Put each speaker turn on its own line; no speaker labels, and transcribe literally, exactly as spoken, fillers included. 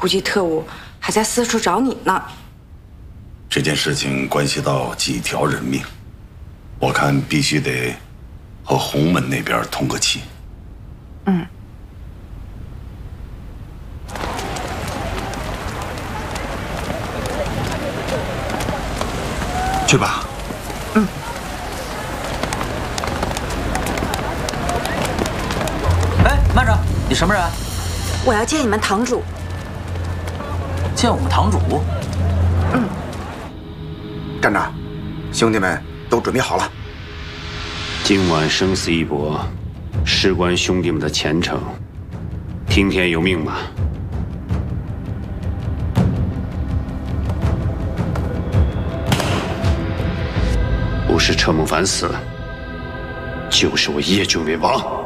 估计特务还在四处找你呢。
这件事情关系到几条人命，我看必须得和洪门那边通个气。
嗯。
去吧。
嗯。
哎，慢着，你什么人？
我要见你们堂主。
见我们堂主？
嗯。
站长，兄弟们都准备好了。
今晚生死一搏，事关兄弟们的前程，听天由命吧。不是车梦凡死，就是我叶俊伟亡。